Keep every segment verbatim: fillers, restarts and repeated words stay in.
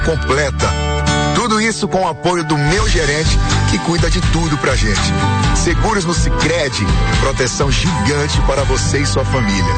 completa. Tudo isso com o apoio do meu gerente, que cuida de tudo pra gente. Seguros no Sicredi, proteção gigante para você e sua família.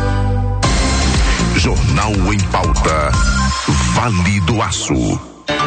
Jornal em Pauta. Vale do Aço.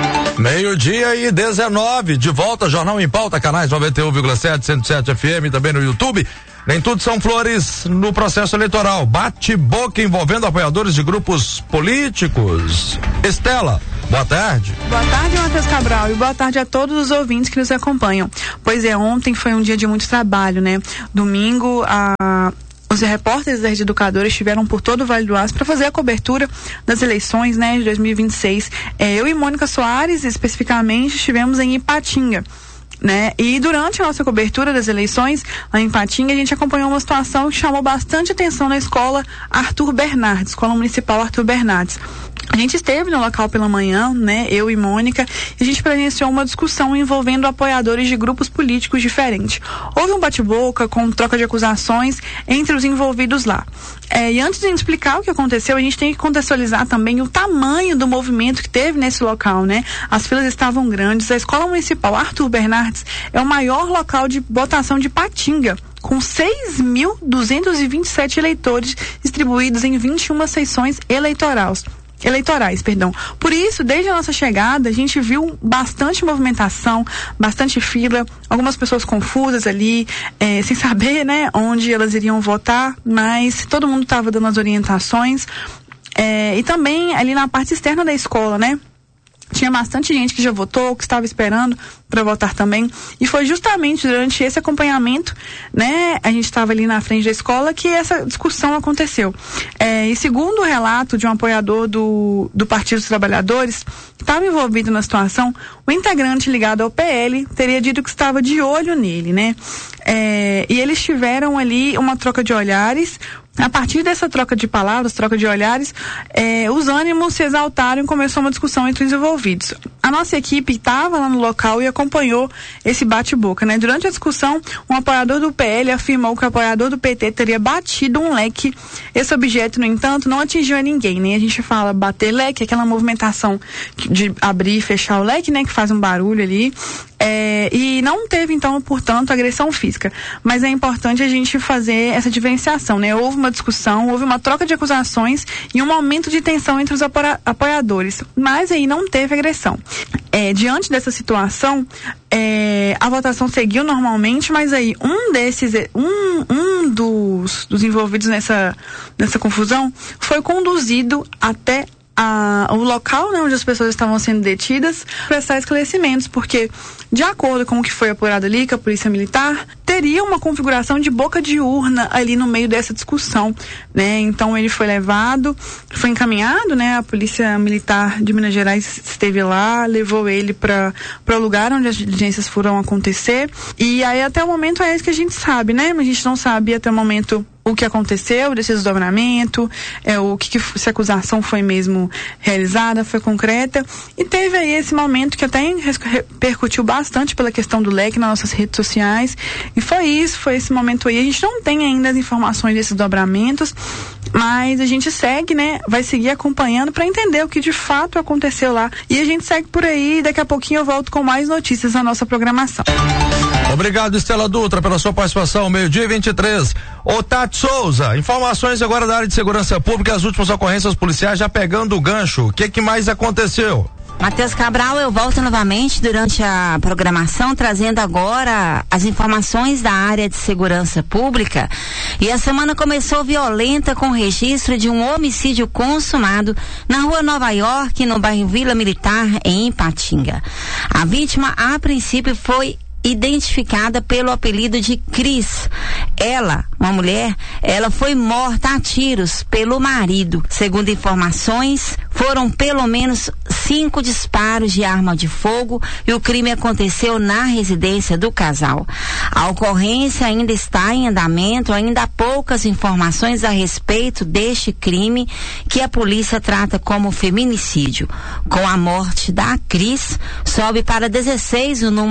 Meio-dia e dezenove, de volta, Jornal em Pauta, canais noventa e um vírgula sete, cento e sete F M, também no YouTube. Nem tudo são flores no processo eleitoral. Bate-boca envolvendo apoiadores de grupos políticos. Estela, boa tarde. Boa tarde, Matheus Cabral, e boa tarde a todos os ouvintes que nos acompanham. Pois é, ontem foi um dia de muito trabalho, né? Domingo, a... os repórteres da Rede Educadora estiveram por todo o Vale do Aço para fazer a cobertura das eleições, né, de dois mil e vinte e seis. É, eu e Mônica Soares, especificamente, estivemos em Ipatinga, né? E durante a nossa cobertura das eleições, lá em Ipatinga, a gente acompanhou uma situação que chamou bastante atenção na escola Arthur Bernardes, Escola Municipal Arthur Bernardes. A gente esteve no local pela manhã, né, eu e Mônica, e a gente presenciou uma discussão envolvendo apoiadores de grupos políticos diferentes. Houve um bate-boca com troca de acusações entre os envolvidos lá. É, e antes de explicar o que aconteceu, a gente tem que contextualizar também o tamanho do movimento que teve nesse local, né? As filas estavam grandes. A Escola Municipal Arthur Bernardes é o maior local de votação de Ipatinga, com seis mil duzentos e vinte e sete eleitores distribuídos em vinte e uma seções eleitorais. eleitorais, perdão. Por isso, desde a nossa chegada, a gente viu bastante movimentação, bastante fila, algumas pessoas confusas ali, eh, sem saber, né, onde elas iriam votar, mas todo mundo estava dando as orientações, eh, e também ali na parte externa da escola, né, tinha bastante gente que já votou, que estava esperando para votar também, e foi justamente durante esse acompanhamento, né, a gente estava ali na frente da escola, que essa discussão aconteceu. É, e segundo o relato de um apoiador do, do Partido dos Trabalhadores, que estava envolvido na situação, o integrante ligado ao P L teria dito que estava de olho nele, né, é, e eles tiveram ali uma troca de olhares. A partir dessa troca de palavras, troca de olhares, eh, os ânimos se exaltaram e começou uma discussão entre os envolvidos. A nossa equipe estava lá no local e acompanhou esse bate-boca, né? Durante a discussão, um apoiador do P L afirmou que o apoiador do P T teria batido um leque. Esse objeto, no entanto, não atingiu a ninguém, né? A gente fala bater leque, aquela movimentação de abrir e fechar o leque, né? Que faz um barulho ali. É, e não teve, então, portanto, agressão física. Mas é importante a gente fazer essa diferenciação, né? Houve uma discussão, houve uma troca de acusações e um aumento de tensão entre os apoiadores. Mas aí não teve agressão. É, diante dessa situação, é, a votação seguiu normalmente, mas aí um desses, um, um dos, dos envolvidos nessa, nessa confusão foi conduzido até A, o local, né, onde as pessoas estavam sendo detidas, prestar esclarecimentos, porque, de acordo com o que foi apurado ali, que a Polícia Militar teria uma configuração de boca de urna ali no meio dessa discussão, né? Então ele foi levado, foi encaminhado, né? A Polícia Militar de Minas Gerais esteve lá, levou ele para para o lugar onde as diligências foram acontecer, e aí até o momento é isso que a gente sabe, né? Mas a gente não sabe até o momento o que aconteceu desse desdobramento, é, o que, que se a acusação foi mesmo realizada, foi concreta, e teve aí esse momento que até repercutiu bastante pela questão do leque nas nossas redes sociais, e foi isso, foi esse momento aí. A gente não tem ainda as informações desses dobramentos, mas a gente segue, né, vai seguir acompanhando para entender o que de fato aconteceu lá, e a gente segue por aí, e daqui a pouquinho eu volto com mais notícias na nossa programação. Obrigado, Estela Dutra, pela sua participação, meio-dia e vinte e três. Ô Tati Souza, informações agora da área de segurança pública, as últimas ocorrências policiais já pegando o gancho. O que que mais aconteceu? Matheus Cabral, eu volto novamente durante a programação, trazendo agora as informações da área de segurança pública. E a semana começou violenta com o registro de um homicídio consumado na rua Nova York, no bairro Vila Militar, em Ipatinga. A vítima, a princípio, foi identificada pelo apelido de Cris. Ela, uma mulher, ela foi morta a tiros pelo marido. Segundo informações, foram pelo menos cinco disparos de arma de fogo e o crime aconteceu na residência do casal. A ocorrência ainda está em andamento, ainda há poucas informações a respeito deste crime, que a polícia trata como feminicídio. Com a morte da Cris, sobe para dezesseis o número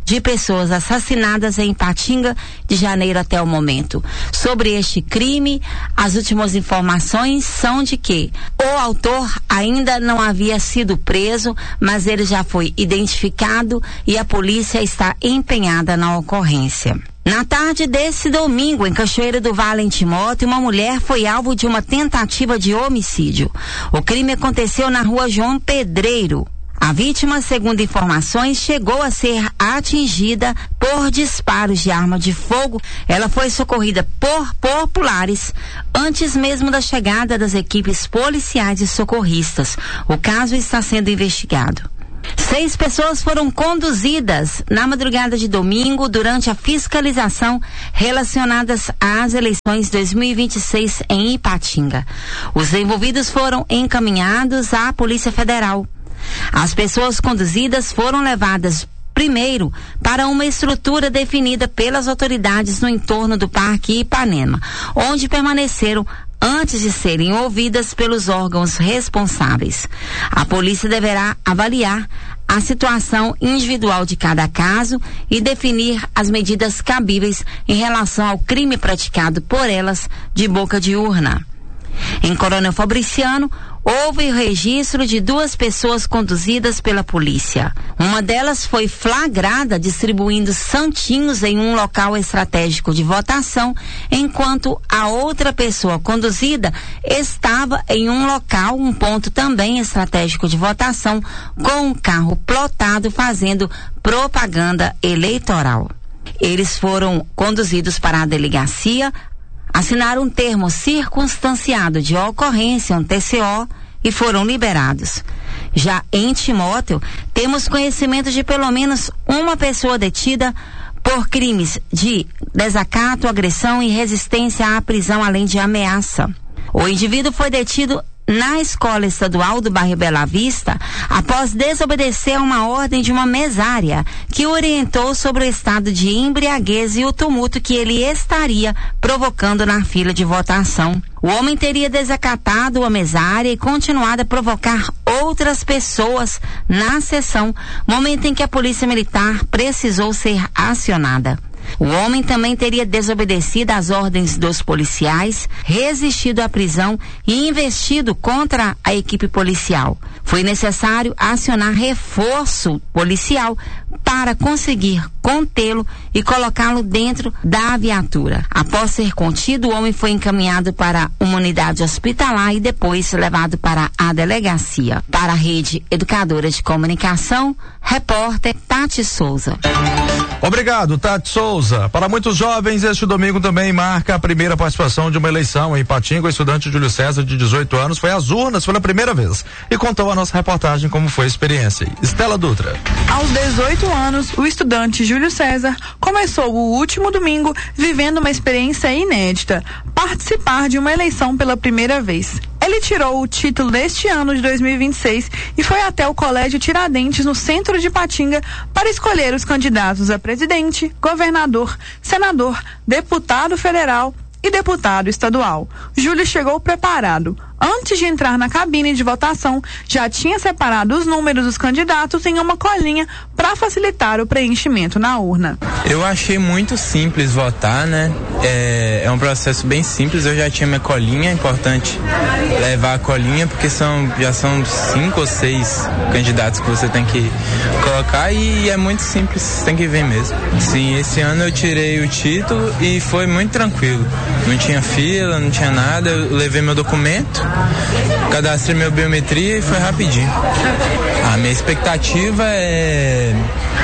de pessoas assassinadas em Ipatinga de janeiro até o momento. Sobre este crime, as últimas informações são de que o autor ainda não havia sido preso, mas ele já foi identificado e a polícia está empenhada na ocorrência. Na tarde desse domingo, em Cachoeira do Vale, em Timóteo, uma mulher foi alvo de uma tentativa de homicídio. O crime aconteceu na rua João Pedreiro. A vítima, segundo informações, chegou a ser atingida por disparos de arma de fogo. Ela foi socorrida por populares antes mesmo da chegada das equipes policiais e socorristas. O caso está sendo investigado. Seis pessoas foram conduzidas na madrugada de domingo durante a fiscalização relacionadas às eleições dois mil e vinte e seis em Ipatinga. Os envolvidos foram encaminhados à Polícia Federal. As pessoas conduzidas foram levadas primeiro para uma estrutura definida pelas autoridades no entorno do Parque Ipanema, onde permaneceram antes de serem ouvidas pelos órgãos responsáveis. A polícia deverá avaliar a situação individual de cada caso e definir as medidas cabíveis em relação ao crime praticado por elas de boca de urna. Em Coronel Fabriciano, houve o registro de duas pessoas conduzidas pela polícia. Uma delas foi flagrada distribuindo santinhos em um local estratégico de votação, enquanto a outra pessoa conduzida estava em um local, um ponto também estratégico de votação, com um carro plotado fazendo propaganda eleitoral. Eles foram conduzidos para a delegacia, assinaram um termo circunstanciado de ocorrência, um T C O, e foram liberados. Já em Timóteo, temos conhecimento de pelo menos uma pessoa detida por crimes de desacato, agressão e resistência à prisão, além de ameaça. O indivíduo foi detido na escola estadual do bairro Bela Vista após desobedecer a uma ordem de uma mesária que orientou sobre o estado de embriaguez e o tumulto que ele estaria provocando na fila de votação. O homem teria desacatado a mesária e continuado a provocar outras pessoas na sessão, momento em que a polícia militar precisou ser acionada. O homem também teria desobedecido às ordens dos policiais, resistido à prisão e investido contra a equipe policial. Foi necessário acionar reforço policial para conseguir contê-lo e colocá-lo dentro da viatura. Após ser contido, o homem foi encaminhado para uma unidade hospitalar e depois levado para a delegacia. Para a Rede Educadora de Comunicação, repórter Tati Souza. Obrigado, Tati Souza. Para muitos jovens, este domingo também marca a primeira participação de uma eleição em Ipatinga. O estudante Júlio César, de dezoito anos, foi às urnas pela primeira vez e contou a nossa reportagem como foi a experiência. Estela Dutra. Aos dezoito anos, o estudante Júlio César começou o último domingo vivendo uma experiência inédita: participar de uma eleição pela primeira vez. Ele tirou o título deste ano de dois mil e vinte e seis e foi até o Colégio Tiradentes, no centro de Ipatinga, para escolher os candidatos a presidente, governador, senador, deputado federal e deputado estadual. Júlio chegou preparado. Antes de entrar na cabine de votação, já tinha separado os números dos candidatos em uma colinha para facilitar o preenchimento na urna. Eu achei muito simples votar, né? É, é um processo bem simples. Eu já tinha minha colinha, é importante levar a colinha, porque são, já são cinco ou seis candidatos que você tem que colocar e é muito simples, tem que ver mesmo. Sim, esse ano eu tirei o título e foi muito tranquilo. Não tinha fila, não tinha nada, eu levei meu documento, cadastrei minha biometria e foi rapidinho. A minha expectativa é,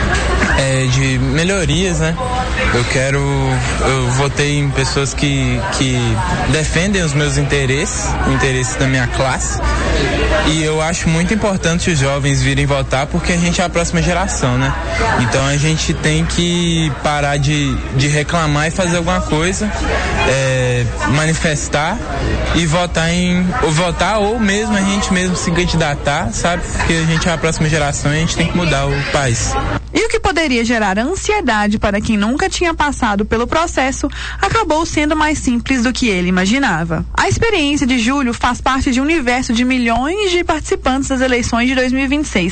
é de melhorias, né? Eu quero, eu votei em pessoas que, que defendem os meus interesses, o interesse da minha classe, e eu acho muito importante os jovens virem votar porque a gente é a próxima geração, né? Então a gente tem que parar de, de reclamar e fazer alguma coisa, é, manifestar e votar em, ou votar ou mesmo a gente mesmo se candidatar, sabe? Porque a gente é a próxima geração e a gente tem que mudar o país. E o que poderia gerar ansiedade para quem nunca tinha passado pelo processo acabou sendo mais simples do que ele imaginava. A experiência de Júlio faz parte de um universo de milhões de participantes das eleições de dois mil e vinte e seis.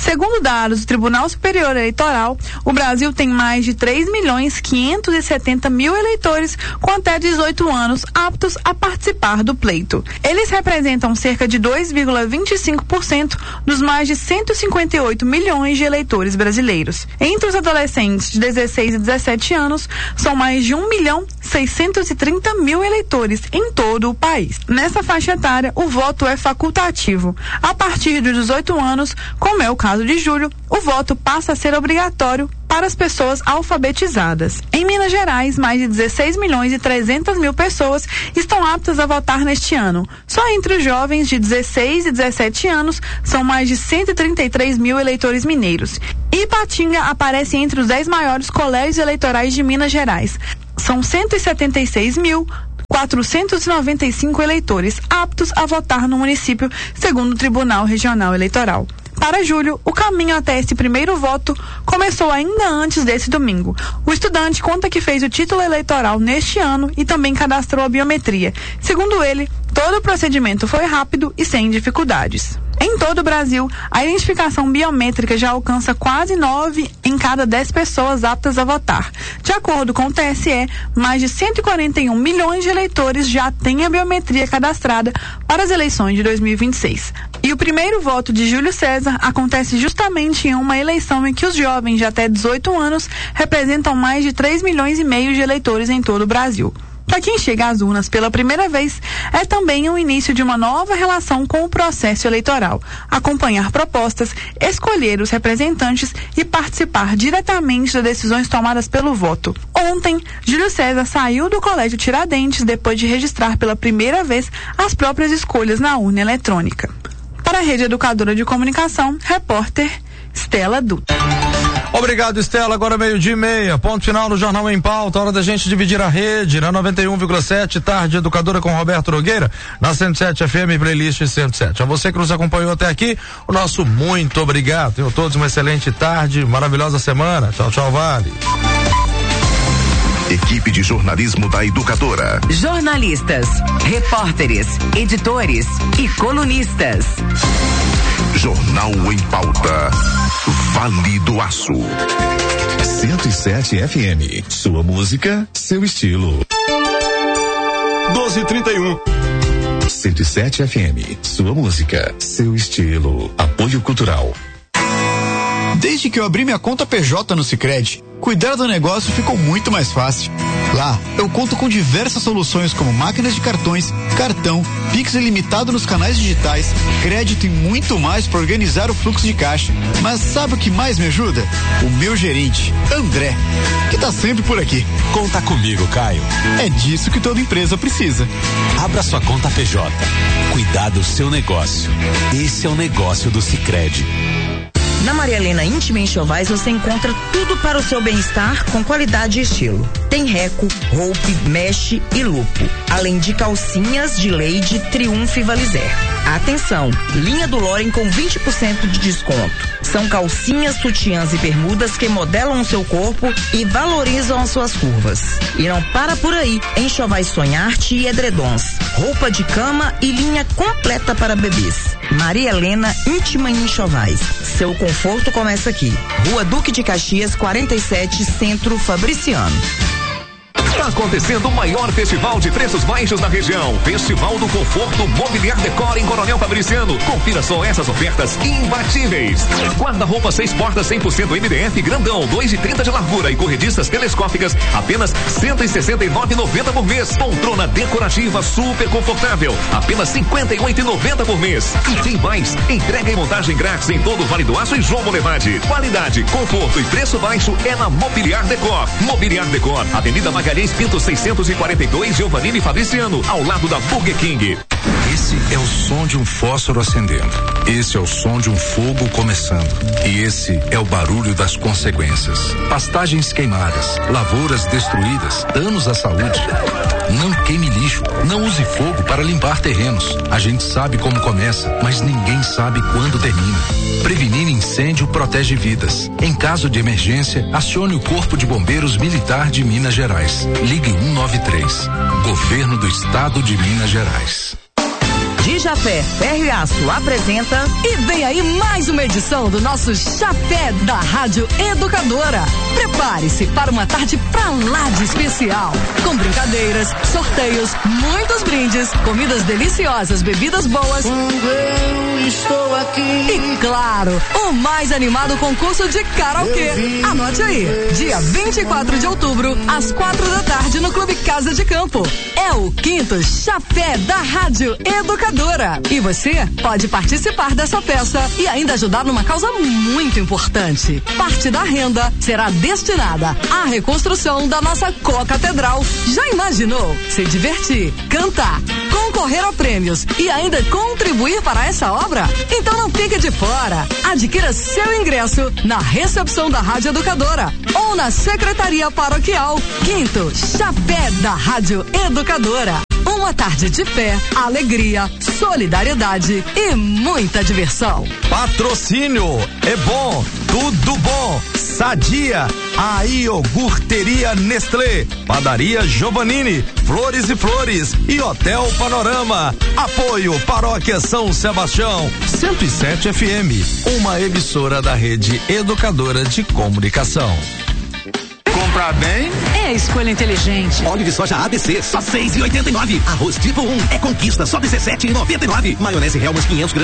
Segundo dados do Tribunal Superior Eleitoral, o Brasil tem mais de três milhões quinhentos e setenta mil eleitores com até dezoito anos aptos a participar do pleito. Eles representam cerca de dois vírgula vinte e cinco por cento dos mais de cento e cinquenta e oito milhões de eleitores brasileiros. Entre os adolescentes de dezesseis e dezessete anos, são mais de um milhão seiscentos e trinta mil eleitores em todo o país. Nessa faixa etária, o voto é facultativo. A partir dos dezoito anos, como é o caso de Júlio, o voto passa a ser obrigatório para as pessoas alfabetizadas. Em Minas Gerais, mais de dezesseis milhões e trezentas mil pessoas estão aptas a votar neste ano. Só entre os jovens de dezesseis e dezessete anos, são mais de cento e trinta e três mil eleitores mineiros. Ipatinga aparece entre os dez maiores colégios eleitorais de Minas Gerais. São cento e setenta e seis mil quatrocentos e noventa e cinco eleitores aptos a votar no município, segundo o Tribunal Regional Eleitoral. Para Júlio, o caminho até esse primeiro voto começou ainda antes desse domingo. O estudante conta que fez o título eleitoral neste ano e também cadastrou a biometria. Segundo ele, todo o procedimento foi rápido e sem dificuldades. Em todo o Brasil, a identificação biométrica já alcança quase nove em cada dez pessoas aptas a votar. De acordo com o T S E, mais de cento e quarenta e um milhões de eleitores já têm a biometria cadastrada para as eleições de dois mil e vinte e seis. E o primeiro voto de Júlio César acontece justamente em uma eleição em que os jovens de até dezoito anos representam mais de três milhões e meio de eleitores em todo o Brasil. Para quem chega às urnas pela primeira vez, é também o início de uma nova relação com o processo eleitoral. Acompanhar propostas, escolher os representantes e participar diretamente das decisões tomadas pelo voto. Ontem, Júlio César saiu do Colégio Tiradentes depois de registrar pela primeira vez as próprias escolhas na urna eletrônica. Para a Rede Educadora de Comunicação, repórter Estela Dutra. Obrigado, Estela. Agora meio-dia e meia. Ponto final no Jornal em Pauta. Hora da gente dividir a rede. Na noventa e um vírgula sete, Tarde Educadora com Roberto Nogueira. Na cento e sete F M, playlist cento e sete. A você que nos acompanhou até aqui, o nosso muito obrigado. Tenham todos uma excelente tarde, maravilhosa semana. Tchau, tchau, Vale. Equipe de jornalismo da Educadora. Jornalistas, repórteres, editores e colunistas. Jornal em Pauta. Vale do Aço. cento e sete F M. Sua música, seu estilo. doze e trinta e um. cento e sete F M. Sua música, seu estilo. Apoio Cultural. Desde que eu abri minha conta P J no Sicredi, cuidar do negócio ficou muito mais fácil. Lá, eu conto com diversas soluções como máquinas de cartões, cartão, Pix ilimitado nos canais digitais, crédito e muito mais para organizar o fluxo de caixa. Mas sabe o que mais me ajuda? O meu gerente, André, que tá sempre por aqui. Conta comigo, Caio. É disso que toda empresa precisa. Abra sua conta P J. Cuidar do seu negócio. Esse é o negócio do Sicredi. Na Maria Helena Íntima Enxovais você encontra tudo para o seu bem-estar com qualidade e estilo. Tem reco, roupe, meche e lupo, além de calcinhas de Lady, Triunfo e Valizer. Atenção, linha do Loren com vinte por cento de desconto. São calcinhas, sutiãs e bermudas que modelam o seu corpo e valorizam as suas curvas. E não para por aí, Enxovais Sonharte e edredons, roupa de cama e linha completa para bebês. Maria Helena Íntima Enxovais. Seu conforto começa aqui. Rua Duque de Caxias, quarenta e sete, Centro Fabriciano. Está acontecendo o maior festival de preços baixos da região. Festival do Conforto Mobiliar Decor em Coronel Fabriciano. Confira só essas ofertas imbatíveis. Guarda-roupa seis portas cem por cento M D F grandão, dois e trinta de largura e corrediças telescópicas, apenas cento e sessenta e nove reais e noventa por mês. Poltrona decorativa super confortável, apenas cinquenta e oito reais e noventa por mês. E tem mais, entrega e montagem grátis em todo o Vale do Aço e João Molevade. Qualidade, conforto e preço baixo é na Mobiliar Decor. Mobiliar Decor, Avenida Magalhães Pinto seiscentos e quarenta e dois, Giovanni Fabriciano, ao lado da Burger King. Esse é o som de um fósforo acendendo. Esse é o som de um fogo começando. E esse é o barulho das consequências. Pastagens queimadas, lavouras destruídas, danos à saúde. Não queime lixo, não use fogo para limpar terrenos. A gente sabe como começa, mas ninguém sabe quando termina. Prevenir incêndio protege vidas. Em caso de emergência, acione o Corpo de Bombeiros Militar de Minas Gerais. Ligue um nove três. Governo do Estado de Minas Gerais. Digio Chapé Ferro e Aço apresenta. E vem aí mais uma edição do nosso Chapé da Rádio Educadora. Prepare-se para uma tarde pra lá de especial, com brincadeiras, sorteios, muitos brindes, comidas deliciosas, bebidas boas. Quando eu estou aqui. E claro, o mais animado concurso de karaokê. Anote aí, dia vinte e quatro de outubro, às quatro da tarde, no Clube Casa de Campo. É o quinto Chapé da Rádio Educadora. E você pode participar dessa festa e ainda ajudar numa causa muito importante. Parte da renda será destinada à reconstrução da nossa co-catedral. Já imaginou? Se divertir, cantar, concorrer a prêmios e ainda contribuir para essa obra? Então não fique de fora. Adquira seu ingresso na recepção da Rádio Educadora ou na Secretaria Paroquial. Quinto Chapé da Rádio Educadora. Uma tarde de fé, alegria, solidariedade e muita diversão. Patrocínio é bom, tudo bom. Sadia, a iogurteria Nestlé, padaria Giovannini, Flores e Flores e Hotel Panorama. Apoio Paróquia São Sebastião, cento e sete F M, uma emissora da Rede Educadora de Comunicação. Comprar bem é a escolha inteligente. Óleo de soja A B C, só seis e oitenta e nove. Arroz tipo um é Conquista, só dezessete e noventa e nove. Maionese Hellmann's quinhentos gramas.